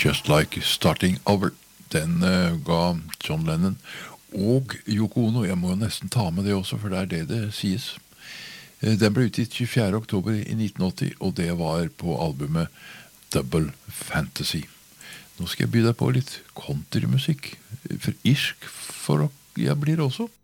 Just Like Starting Over. Den ga John Lennon og Yoko Ono. Jeg må jo nesten ta med det også, for det det det sies. Den ble utgitt 24. oktober i 1980, og det var på albumet Double Fantasy. Nå skal jeg by deg på litt countrymusikk, for irsk for jeg blir også.